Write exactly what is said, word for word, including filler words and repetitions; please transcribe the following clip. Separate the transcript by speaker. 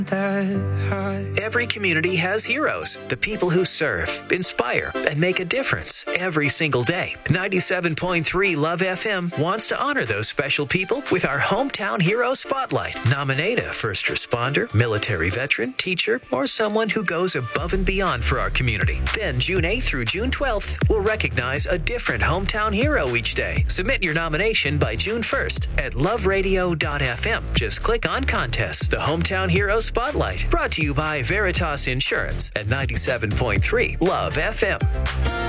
Speaker 1: Every community has heroes, the people who serve, inspire, and make a difference every single day. ninety-seven point three Love F M wants to honor those special people with our Hometown Hero Spotlight. Nominate a first responder, military veteran, teacher, or someone who goes above and beyond for our community. Then June eighth through June twelfth, we'll recognize a different hometown hero each day. Submit your nomination by June first at love radio dot f m. Just click on Contests, the Hometown Hero Spotlight, brought to you by Veritas Insurance at ninety-seven point three Love F M.